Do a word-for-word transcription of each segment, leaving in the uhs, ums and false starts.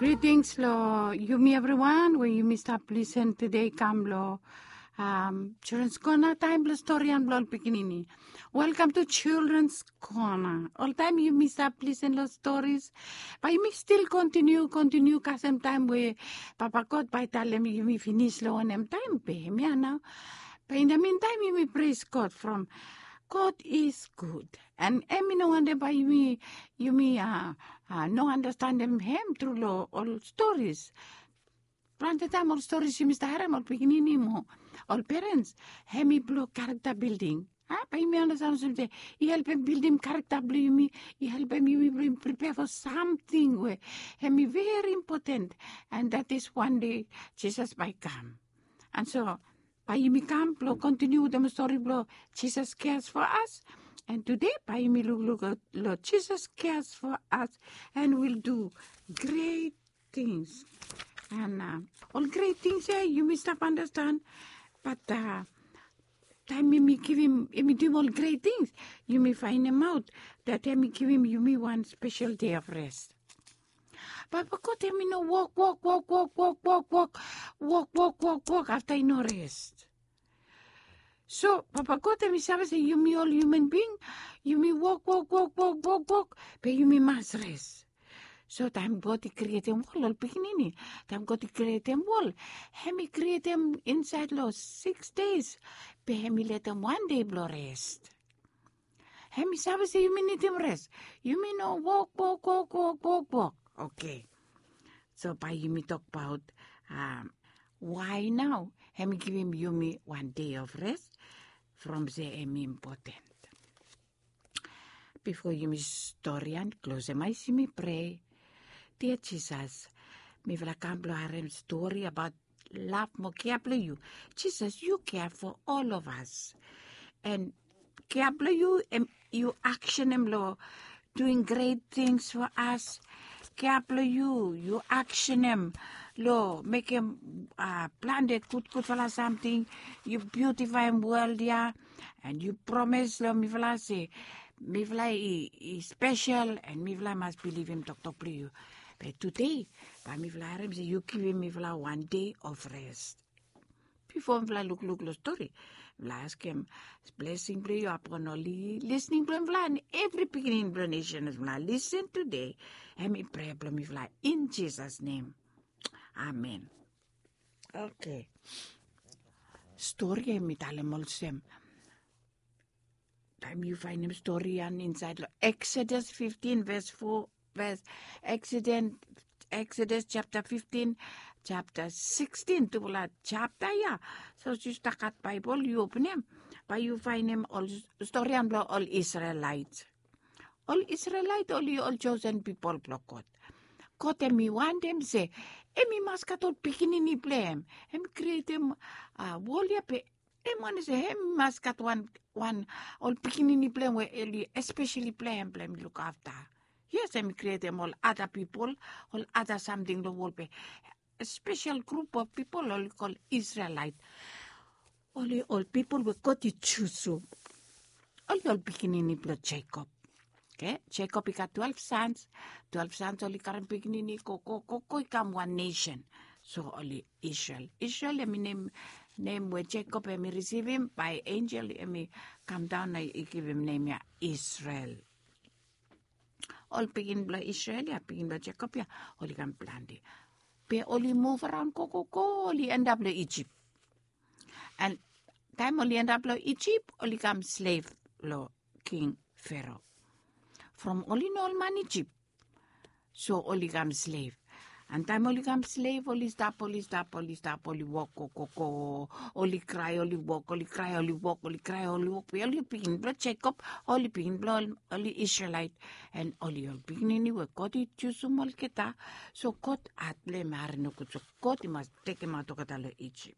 Greetings, lo. Yumi everyone. When you stop listen today, come lo. Um, Children's Corner time lo story and lo pikinini. Welcome to Children's Corner. All time you miss up listen lo stories, but you may still continue, continue. Cause some time we Papa God by tell them you may finish lo on them time pay me now. But in the meantime, you may praise God from. God is good. And emi no wonder by me, you me uh, uh, no understand them him through lo, all stories. Plant time all stories you Mister Haram all beginning mo. All parents, hemi blow character building. Ah, by me understand something. You help him build him character building me. You help him you prepare for something where hemi very important. And that is one day Jesus might come. And so Paimi come, blow, continue the story, blow. Jesus cares for us. And today, Paimi look, look, Lord, Jesus cares for us and will do great things. And uh, all great things, eh, you may stop understand. But uh, time you may give him, you may do all great things. You may find him out that time you give him, you may one special day of rest. Papa God tell me no walk, walk, walk, walk, walk, walk, walk, walk, walk, walk, walk after I no rest. So Papa God tell me say you me all human being, you me walk, walk, walk, walk, walk, walk, but you me must rest. So time God to create them wall, all beginning. Time God to create them wall. Hemi create them inside law six days, but hemi let them one day blow rest. Hemi say you me need them rest. You me no walk, walk, walk, walk, walk, walk. Okay, so by you me talk about um, why now? Hemi give him you me one day of rest from the emi important. Before you me story and close them, I see me pray. Dear Jesus, me v'la kamblo harem story about love mo care you. Jesus, you care for all of us, and care you and you action him lo doing great things for us. Careful you, you action him, lo, make him uh, plan it good, good for something. You beautify him well, yeah, and you promise, lo, me v'la say, me v'la is special, and me v'la must believe him talk talk to you. But today, by me v'la him say you give him me v'la one day of rest. Before me v'la look look lo story, v'la ask him blessing play you upon only listening to him v'la and every beginning nation is v'la listen today. And me pray me v'la in Jesus' name. Amen. Okay. Story me tell him also. Time you find him story and inside Exodus fifteen verse four verse Exodus Exodus chapter fifteen, chapter sixteen to la chapter yeah. So you stuck at Bible, you open him, but you find him all story and all Israelites. All Israelite, all you all chosen people block God. God and me one them say, Emi maskat all pikinini play him. Em create him uh wall pe em one say him maskat one one all pikinini play where especially play him play look after. Yes, I create them all other people, all other something the world. A special group of people all called Israelite. Only all people were got to choose so. All all beginning blood Jacob. Okay, Jacob he got twelve sons. Twelve sons only current beginning ko ko ko ko come one nation. So only Israel. Israel I mean name name where Jacob I me receive him by angel I me come down I give him name ya Israel. All begin by Israel, yeah, begin by Jacob, yeah, all can plan it. But only move around, go, go, go, only end up like Egypt. And time only end up like Egypt, only come slave, lo, King Pharaoh. From only no man Egypt, so only come slave. And time only come slave, only stop, only stop, only stop, only walk, go, go, go, only cry, only walk, only cry, only walk, only cry, only walk. We only begin blood Jacob, only begin blood, only Israelite, and only all begin anyway. God it choose mal kita, so God at le marino good. So God must take him out of Katalo Egypt.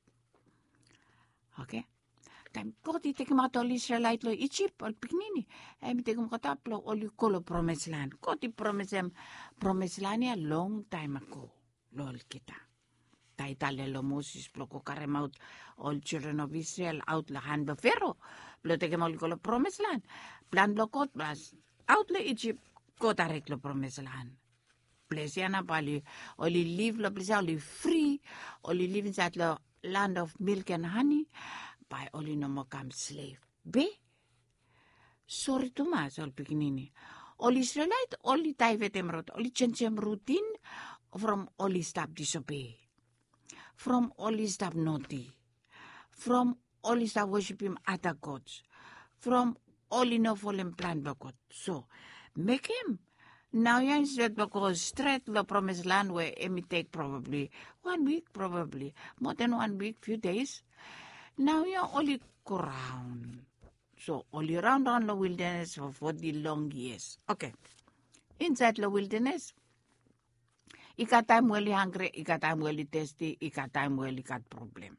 Okay. Time God take him out of Israelite lo Egypt, all beginning. And take him out of all you call a promised land. God he promised them promised land a long time ago. Lol kita. Taitale lo Moses bloko karem out all children of Israel out la hand of Pharaoh. Blo take him all call a promised land. Plan blokot plus out le Egypt. Go direct lo promised land. place na bali, only live lo place, only free, only live inside the land of milk and honey, by only no more come slave. Be? Sorry to mas, all beginning. All Israelite, only taivet emrot, only change em routine from only stop disobey. From only stop naughty. From only stop worshiping other gods. From only no fallen plan by God. So, make him. Now you instead because straight the promised land where it may take probably one week, probably more than one week, few days. Now you only go round. So only round on the wilderness for forty long years. Okay. Inside the wilderness, you got time where you hungry, you got time where you thirsty, you got time where you got problem.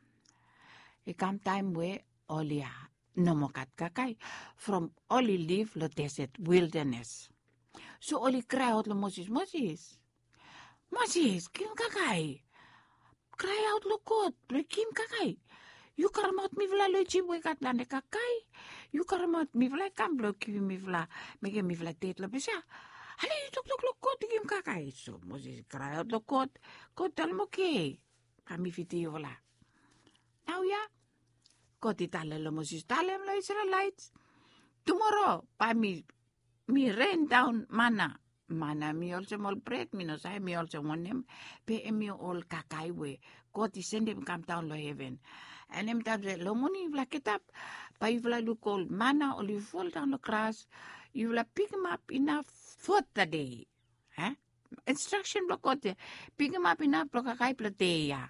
You come time where all you no more got kakai from all you live the desert wilderness. So all you cry out to Moses, Moses, Moses, Kim kakai. Cry out lo God, Kim kakai. You karamot mi vla lo chibwe kat lande kakai. You karamot mi vla kam lo ki mi vla, mege mi vla tet lo besha. Ale you tok tok lo God Kim kakai. So Moses cry out lo God, God tell mo ke. Kami fiti yola. Now ya, God itale lo Moses tale lo Israelites. Tomorrow, pa mi mi rain down mana. Mana mi also mol bread, mi no say mi also want him. Pe mi all kakai we. God is send him come down lo heaven. And him tap say, lo money vla ketap. Pa you vla look all mana or you fall down the grass. You vla pick him up enough for the day. Eh? Instruction block God. Pick him up enough block kakai pla day ya.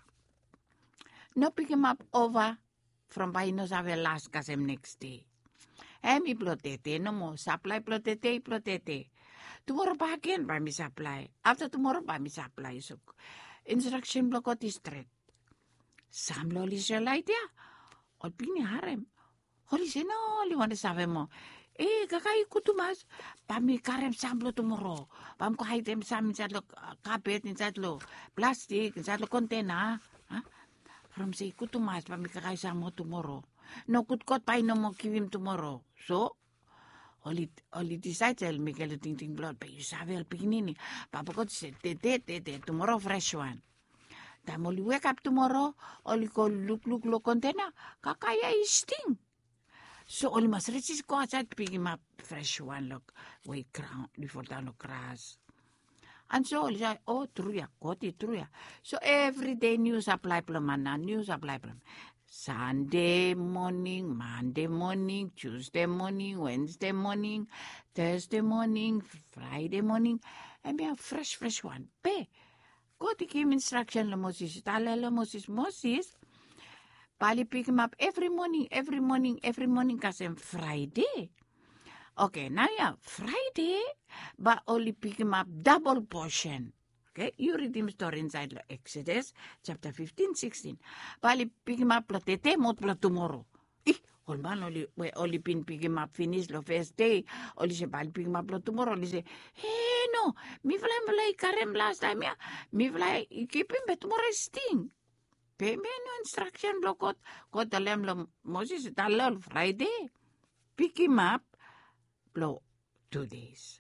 No pick him up over from by no save last kasem next day. Eh mi plotete no more supply plotete plotete. Tomorrow pa again by me supply. After tomorrow by me supply. So instruction block God is straight. Sam lo Israelite ya. Ol pini harem. Holi se no li want save mo. Eh kakai kutumas pa mi karem sam lo tomorrow. Pam ko hide sam inside lo carpet inside lo plastic inside lo container. Huh? From say kutumas pa mi kakai sam mo tomorrow. No kut kot pa no mo give him tomorrow. So Oli oli decide tell me ke ting ting blood pa you save el pikinini. Papa God said te te te te tomorrow fresh one. Time only wake up tomorrow, only go look, look, look container, kakaya is sting. So only must reach go outside, pick him up, fresh one, look, wait, ground, before down the grass. And so only say, oh, true, ya, got it, true, ya. So every day news apply plan, news apply plan. Sunday morning, Monday morning, Tuesday morning, Wednesday morning, Thursday morning, Friday morning, and be a fresh, fresh one. Pay. God gave instruction to Moses. Tell Moses, Moses, Bali pick him up every morning, every morning, every morning, cause I'm Friday. Okay, now yeah, Friday, but only pick him up double portion. Okay, you read him story inside Exodus chapter fifteen, sixteen. Bali pick him up plotete mot plot tomorrow. Eh, all man only we only pin pick him up finish the first day. Only say bali pick him up plot tomorrow. Only say, hey no, me fly me karem last time ya. Me fly keep him but tomorrow sting. Pay me no instruction block God. God tell him lo Moses tell Friday. Pick him up blow two days.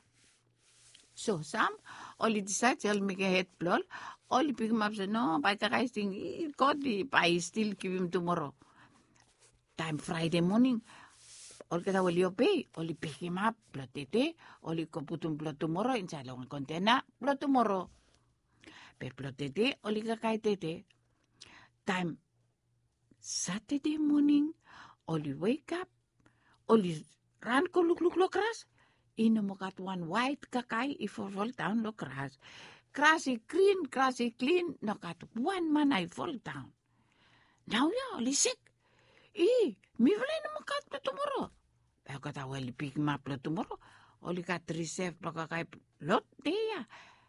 So some only decide tell me get head blow. Only pick him up say no by the guys thing God by still give him tomorrow. Time Friday morning. All kita will obey. Only pick him up blood tete. Only ko put him blood tomorrow inside long container blood tomorrow. Pe blood tete only kakai tete. Time Saturday morning. Only wake up. Only run ko look look look grass. Ino mo kat one white kakai if fall down lo grass. Grassy green, grassy clean. No kat one man I fall down. Now ya only sick. Eh, me vle no mo kat lo tomorrow. Pero kata well pick him up lo tomorrow. Only kat reserve lo kakai lot day.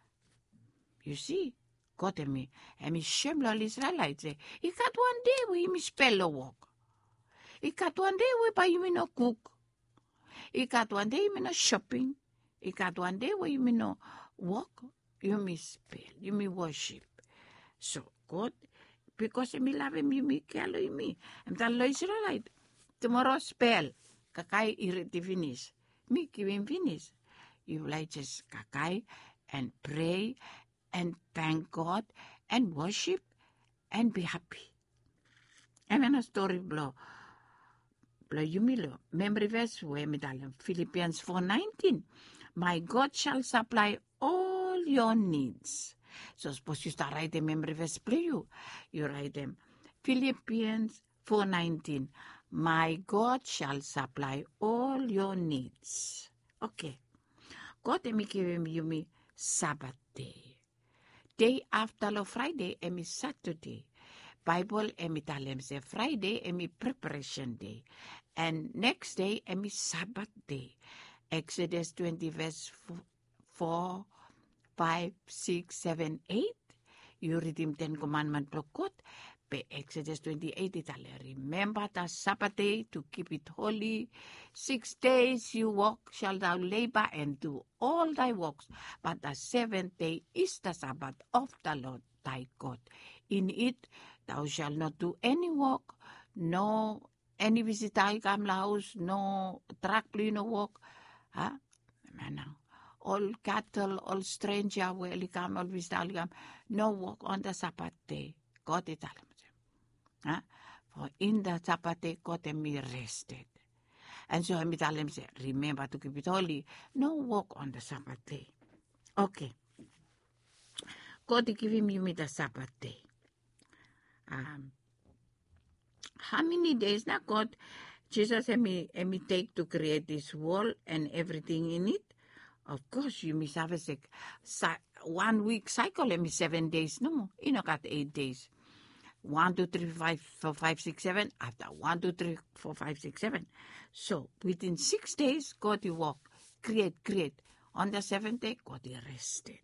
You see, got me. And me shame lo Israelites. He got one day we me spell lo walk. He got one day we buy you no cook. He got one day you no shopping. He got one day where you no walk. You me spell. You me worship. So God, because me love him, you me care you me. I'm telling lo Israelite. Tomorrow spell. Kakai irriti finish. Me give him finish. You like just kakai and pray and thank God and worship and be happy. And then a story blow. Blow you milo. Memory verse where medallion. Philippians four nineteen. My God shall supply all your needs. So suppose you start write the memory verse play you. You write them. Philippians four nineteen. My God shall supply all your needs. Okay. God emi give you me Sabbath day. Day after lo Friday emi Saturday. Bible emi talem say Friday emi preparation day. And next day emi Sabbath day. Exodus twenty verse four, five, six, seven, eight. You read him Ten Commandment blokot. Be Exodus twenty-eight itale. Remember the Sabbath day to keep it holy. Six days you walk shall thou labor and do all thy works. But the seventh day is the Sabbath of the Lord thy God. In it thou shalt not do any work, no any visitor come house, no track play no work. Huh? All cattle, all stranger will come, all visitor come, no work on the Sabbath day. God it all. Huh? For in the Sabbath day, God and me rested. And so I tell him, say, remember to keep it holy. No work on the Sabbath day. Okay. God give him you me the Sabbath day. Um, how many days now God, Jesus and me, and me take to create this world and everything in it? Of course, you must have a sec, one week cycle, and me seven days. No, you know, got eight days. One, two, three, five, four, five, six, seven. After one, two, three, four, five, six, seven. So within six days, God you walk, create, create. On the seventh day, God you rested.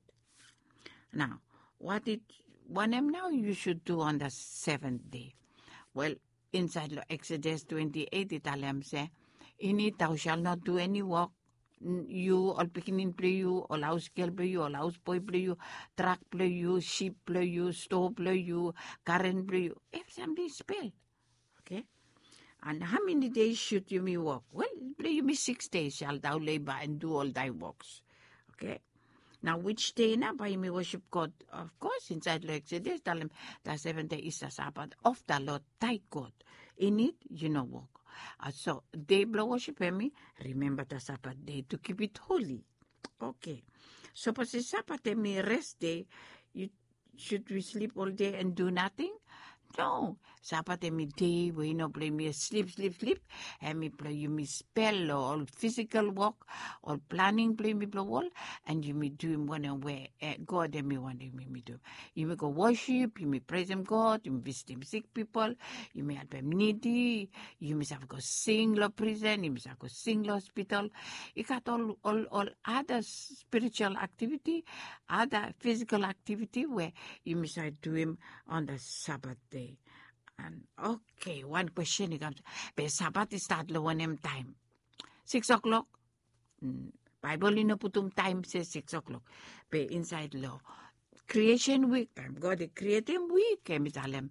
Now, what it what am now you should do on the seventh day? Well, inside Exodus twenty-eight, it say, in it thou shalt not do any work. You, all beginning play you, all house girl play you, all house boy play you, truck play you, sheep play you, stove play you, current play you. Everything spell. Okay? And how many days should you me work? Well, play you me six days shall thou labor and do all thy works. Okay? Now, which day now by me worship God? Of course, inside the Exodus, tell him the seventh day is the Sabbath of the Lord thy God. In it, you know work. Uh, so, they blow worship me. Remember the Sabbath day to keep it holy. Okay. So, for the Sabbath me rest day, you should we sleep all day and do nothing? No. Sabbath me day, we no play me sleep, sleep, sleep, and me play you me spell or physical work or planning play me blow all, and you me do him one and where uh, God and me one day me, me do. You may go worship, you may praise him God, you may visit him sick people, you may help him needy, you may have go sing lo prison, you may have go sing lo hospital. You got all, all, all other spiritual activity, other physical activity where you may do him on the Sabbath day. And okay, one question comes. But Sabbath is start lo one m time. Six o'clock. Mm, Bible in a putum time says six o'clock. But inside law, creation week time. God the creative week. Kemi talem.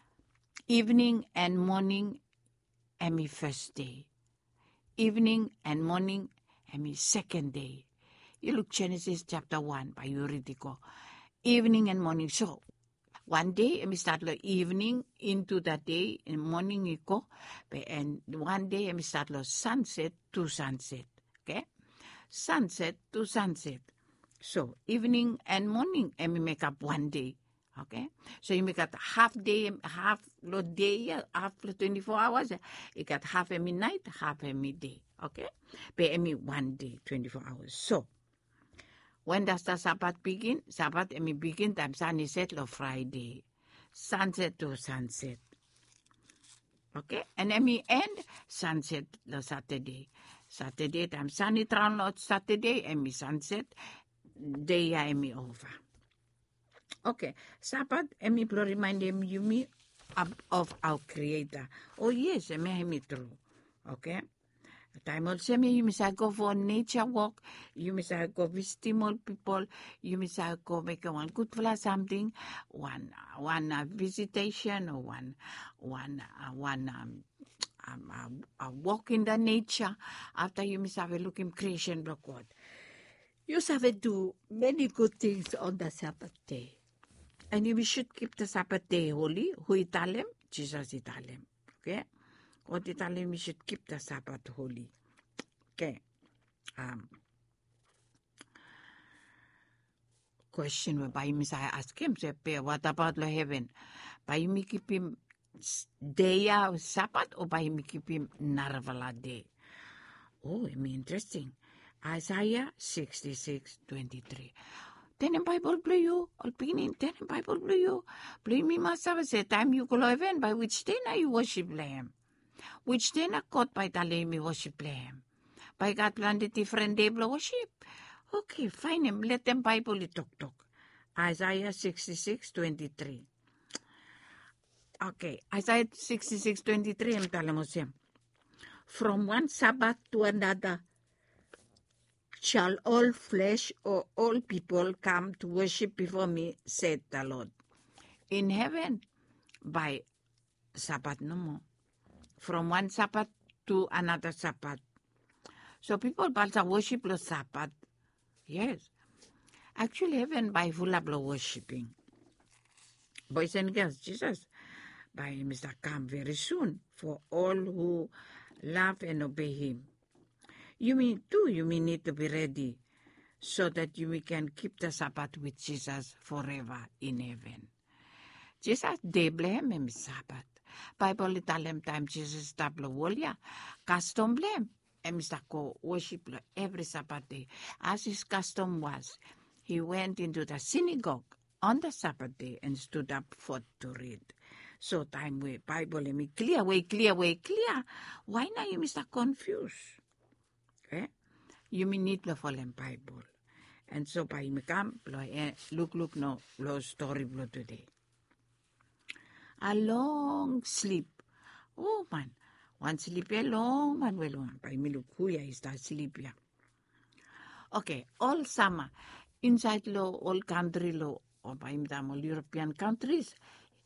Evening and morning. Emi first day. Evening and morning. Emi second day. You look Genesis chapter one by Eurydico. Evening and morning. So. One day, I start the evening into the day, in morning you go, and one day I start the sunset to sunset, okay? Sunset to sunset. So, evening and morning, I make up one day, okay? So, you make up half day, half the day, half the twenty-four hours, you got half a midnight, half a midday, okay? But I mean one day, twenty-four hours. So, when does the Sabbath begin? Sabbath, I mean, begin time sunset or Friday. Sunset to sunset. Okay? And I mean, end sunset the Saturday. Saturday time sunny round lot Saturday, I mean, sunset. Day, I mean, over. Okay. Sabbath, I mean, remind them you me of, of our Creator. Oh, yes, I mean, true. Okay? Time also, you must go for nature walk, you must go visit more people, you must go make one good for something, one one uh, visitation or one one uh, one um, um, uh, uh, walk in the nature. After you must have a look in creation block what. You have do many good things on the Sabbath day. And we should keep the Sabbath day holy. Who italem? Jesus italem. Okay? God italem, we should keep the Sabbath holy. Okay. Um, question by Messiah ask him, say, what about the heaven? By me keep him day of Sabbath or by me keep him narvala day? Oh, it mean interesting. Isaiah sixty-six twenty-three. Then in Bible play you, all beginning, then in Bible play you. Play me myself say time you go heaven, by which day now you worship Lamb. Which day now caught by the Lamb you worship Lamb. By God planted different day worship. Okay, fine him, let them Bible talk talk. Isaiah sixty-six twenty-three. Okay, Isaiah sixty-six twenty-three, I'm telling you. From one Sabbath to another shall all flesh or all people come to worship before me, said the Lord. In heaven, by Sabbath no more. From one Sabbath to another Sabbath. So people also worship the Sabbath. Yes. Actually, heaven by full of worshiping. Boys and girls, Jesus by Mister come very soon for all who love and obey him. You mean too, you may need to be ready so that you can keep the Sabbath with Jesus forever in heaven. Jesus de blame him Sabbath. Bible italem time Jesus tablo wolia. Custom blame. And Mister Ko worship every Sabbath day. As his custom was, he went into the synagogue on the Sabbath day and stood up for to read. So time way Bible me clear way, clear way, clear. Why now you Mister confused? Okay? You may need to follow Bible. And so by me come, look, look, no, lo story blow today. A long sleep. Oh man, one sleep a long man well one. By me look who is that sleep ya. Okay, all summer inside lo all country lo or by me all European countries.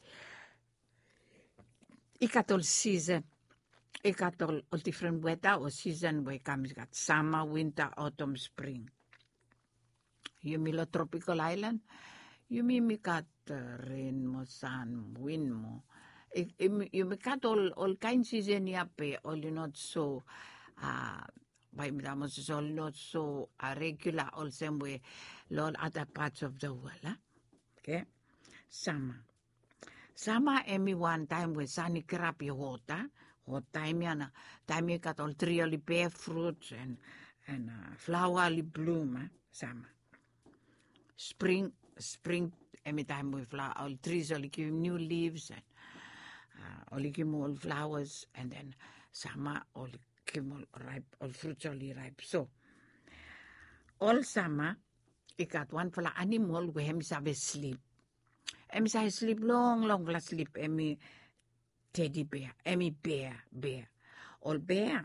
Ik had all season. Ik had all, all different weather or season where comes got summer, winter, autumn, spring. You mean a tropical island? You mean me got uh, rain mo, sun, wind mo. You me got all all kinds season yape, all not so uh by Madamos is all not so uh, regular all same way all other parts of the world. Huh? Okay. Summer. Summer emi one time with sunny crap hot, huh? Hot time yana. Time you got all tree only bear fruits and and uh, flower only bloom, huh? Summer. Spring, spring, every time we flower, all trees only give new leaves and uh, only give more flowers, and then summer only give more ripe, all fruits only ripe. So, all summer, I got one for the animal where him have sleep. Him say sleep long, long, long sleep. Him teddy bear, him bear, bear, all bear.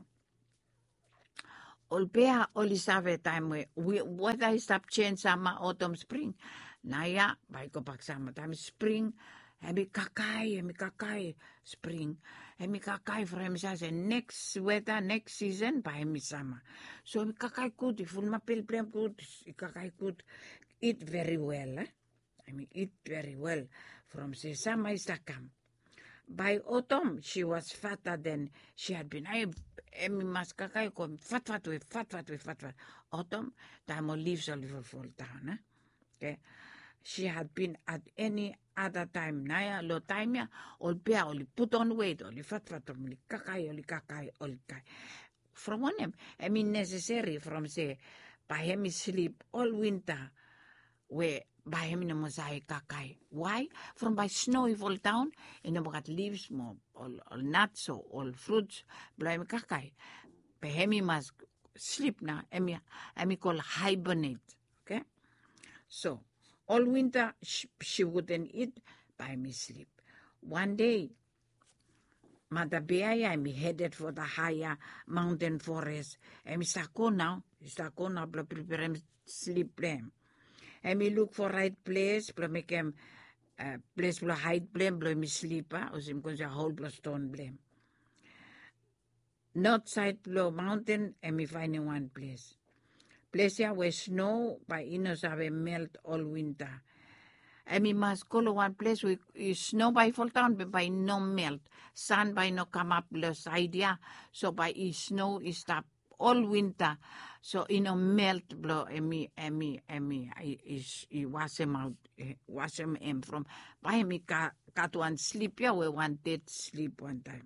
All bear, all is have a time where we, weather is up change summer, autumn, spring. Naya, by go back summer time, spring, hemi kakai, hemi kakai, spring, hemi kakai for him says next weather, next season, by hemi summer. So hemi kakai good, if full mapil play good, kakai good, eat very well. Eh? I mean, eat very well from say summer is to come. By autumn, she was fatter than she had been. I Emi mas kakai ko fat fat we fat fat we fat fat. Autumn, time all leaves a little fall down. Eh? Okay, she had been at any other time. Naya lo time ya all bear only put on weight only fat fat only kakai only kakai only kai. From one em, I mean necessary from say by him sleep all winter where by him no mosaic kakai. Why? From by snow he fall down and no got leaves more all, all nuts or all fruits blame kakai. By him he must sleep now. Emi emi call hibernate. Okay? So all winter she, she wouldn't eat by me sleep. One day Mother Bear I headed for the higher mountain forest. Emi sako now. Sako now prepare him sleep blame. And me look for right place, but make him uh, place for hide blame, blow me sleep, or sim because a whole blow stone blame. North side blow mountain, and me finding one place. place where snow by Inosabe melt all winter. And we must go to one place where snow by fall down, but by no melt. Sun by no come up plus idea. So by snow is stop all winter. So you know melt blow emi emi emi is I wash them out, wash them in from by me got one sleep yeah we one dead sleep one time.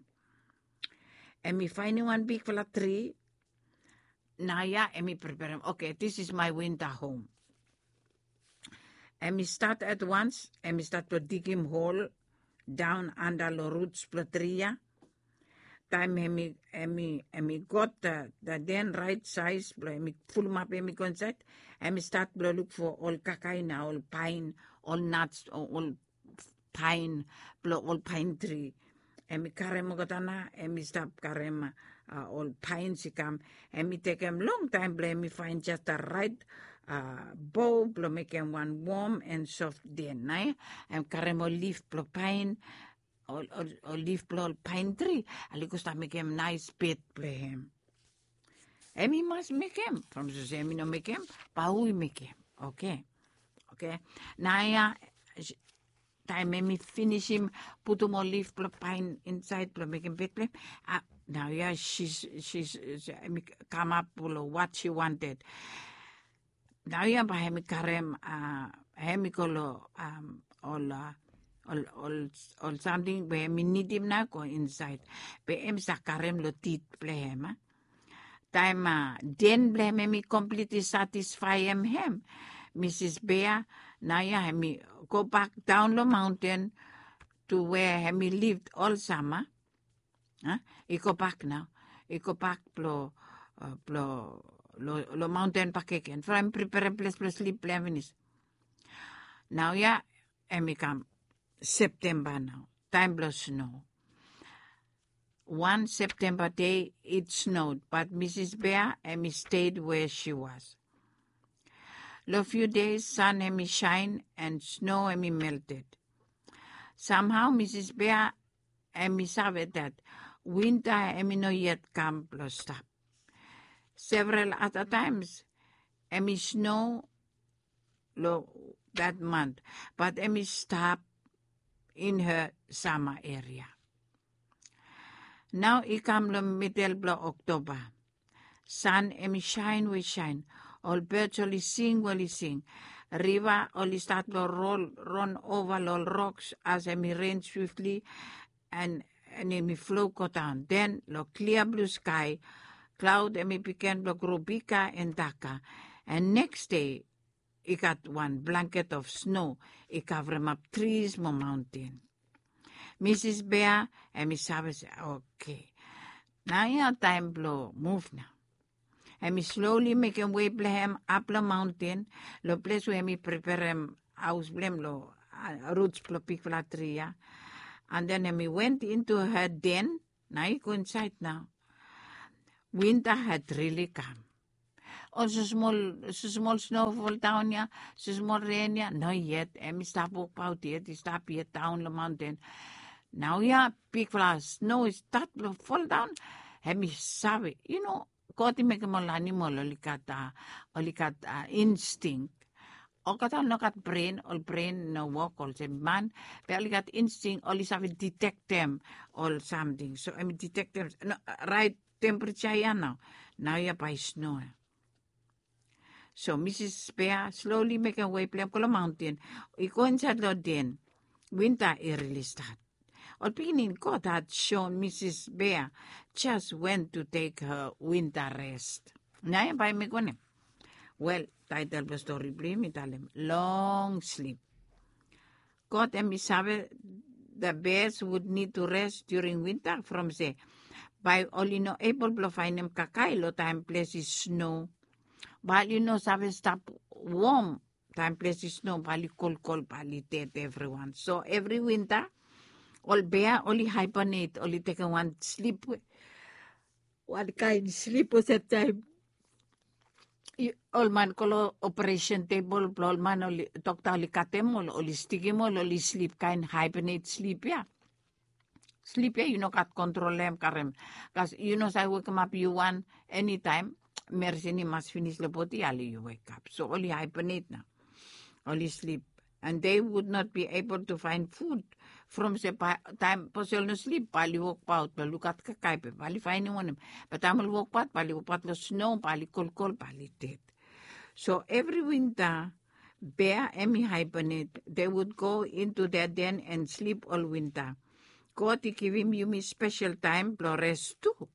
And me find one big flat tree. Now yeah, and me prepare them. Okay, this is my winter home. And me start at once, and me start to dig him hole down under the roots plotria. Time and me and me and me got the the then right size, and me full map and me concept, and me start to look for all cacaina, all pine, all nuts, all pine, all pine tree. And me carry mo gotana, and me stop carry ma uh, all pines he come, and me take him long time, blame me find just the right uh, bow, blow make him one warm and soft then, nah? And carry mo leaf blow pine, or or, or leaf blow pine tree, and you start make him nice bed play him. And me must make him from the same, me no make him, but we make him, okay, okay. Now yeah. Time me finish him, put him all leaf pine inside, make him bed play. Uh, now yeah, she's she's uh, come up with what she wanted. Now yeah, by him karem uh him call um all uh, all all all something where me need him now go inside. But him sa karem lo tit play him. Time uh, then blame me completely satisfy him him. Missus Bear, now yeah, me go back down the mountain to where he lived all summer. Huh? He go back now. He go back plo uh, plo lo, lo mountain back again. For I'm preparing place to sleep minutes. Now yeah, and me come September now. Time blow snow. One September day it snowed, but Missus Bear and me stayed where she was. A few days, sun and me shine, and snow and me melted. Somehow, Missus Bear and me saw that winter and me no yet come plus stop. Several other times, and me snow lo that month, but and me stop in her summer area. Now it come the middle of October. Sun and me shine, we shine. All birds only sing, only sing. River only start to roll, run over all rocks as me rain swiftly, and and me flow go down. Then lo clear blue sky, cloud and me began to grow bigger and darker. And next day, it got one blanket of snow. It covered up trees, more mountain. Missus Bear and Miss Sabbath say, okay, now your time blow, move now. And me slowly make him way blame up the mountain, lo place where me prepare him house blame lo uh, roots plo pick flat tree, yeah? And then me went into her den. Now you go inside now. Winter had really come. Also small, so small snowfall down here, so small rain here. Not yet. And me stop walk out yet. Stop yet down the mountain. Now yeah, big flat snow is start to fall down. And me sabi, you know. Koti make mo lani mo lolikat uh, lolikat uh, instinct. O kata no kat brain, all brain no work all same man. But lolikat instinct, only have detect them or something. So I mean detect them. No, right temperature ya now. Now ya by snow. So Missus Bear slowly make a way play the mountain. We go inside the den. Winter early start. Or beginning, God had shown Missus Bear just when to take her winter rest. Now, by me gone. Well, title of the story, me tell him, long sleep. God and me sabe the bears would need to rest during winter from say, by only no able to find them kakailo time places snow. But you know, sabe stop warm time places snow, bali cold, cold, bali dead everyone. So every winter, all bear only hibernate, only take a one sleep, one kind sleep was that time. All man kolo operation table, all man only talk to only katem, only stigim, only sleep kind hibernate sleep, yeah. Sleep, yeah, you know, got control them, karem. Because you know, I wake up you one anytime, medicine must finish the body, all you wake up. So only hibernate now, only sleep. And they would not be able to find food from the time possible sleep. Pali walk out, pali look at kakaipe, pali find one. But I will walk out, pali walk out snow, pali cold cold, pali dead. So every winter, bear and hibernate. They would go into their den and sleep all winter. God give him you me special time, for rest too.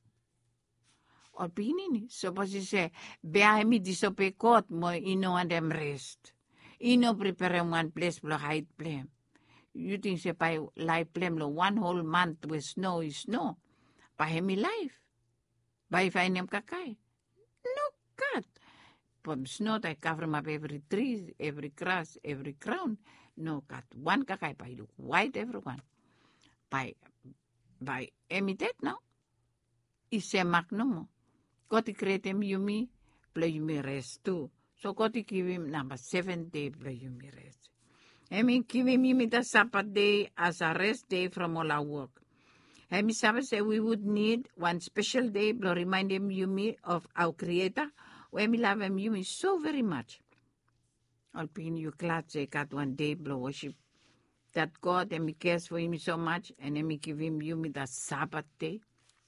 Or pinini. So what you say, bear me disobey God, mo ino and them rest. Ino prepare one place for hide blame. You think say by life blame lo one whole month with snow is snow. By him life. By find him kakai. No God. From snow I cover him up every tree, every grass, every ground. No God. One kakai by look white everyone. By by emitet now. Is a magnum. God create him you me, play you me rest too. So God give him number seven day play you me rest. Hemi give him you me the Sabbath day as a rest day from all our work. Hemi Sabbath say we would need one special day to remind him you me of our Creator. When we love him you me so very much. I'll be in you glad say got one day to worship that God and me cares for him so much and hemi give him you me the Sabbath day.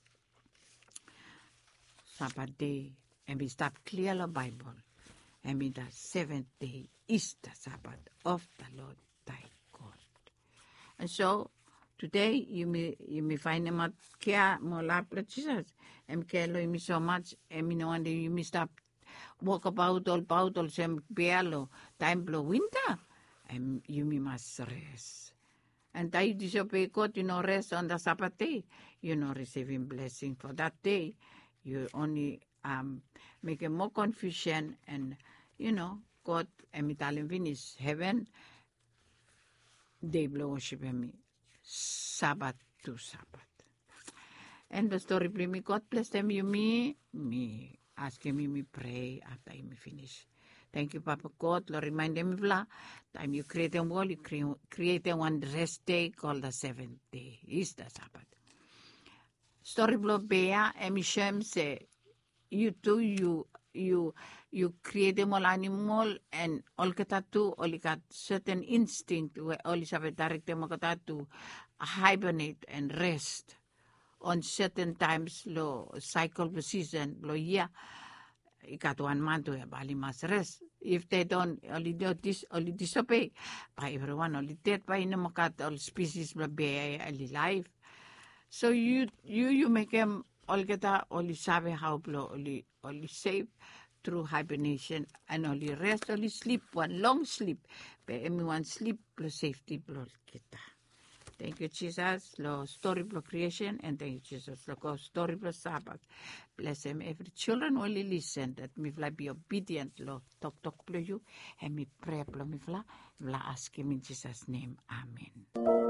Sabbath day and we stop clear the Bible. And me the seventh day is the Sabbath of the Lord thy God. And so today you may you may find him out care more love Jesus. And care lo me so much and me no wonder you may stop walk about all about all some bealo time blow winter. And you may must rest. And I disobey God, you know, rest on the Sabbath day, you know, receiving blessing for that day. You only um make a more confusion and you know God and Italian is heaven they blow worship me Sabbath to Sabbath. And the story bring me God bless them you me me asking me me pray after I me finish. Thank you Papa God Lord remind them of time you create a world you create, create one rest day called the seventh day is the Sabbath. Story blow bear and me shem say you too, you you you create a small animal and all kata too, all got certain instinct where all is have a direct kata to hibernate and rest on certain times lo cycle of the season lo year. You got one month to have bali must rest. If they don't only do this only disobey by everyone only dead by no makat all species will be alive. So you you you make them all get that only sabe how blow only only safe through hibernation and only rest only sleep one long sleep but everyone sleep plus safety blow get that. Thank you Jesus lo story blow creation and thank you Jesus lo story blow Sabbath. Bless them every children only listen that me fly be obedient lo talk talk blow you and me pray blow me fly ask him in Jesus name amen.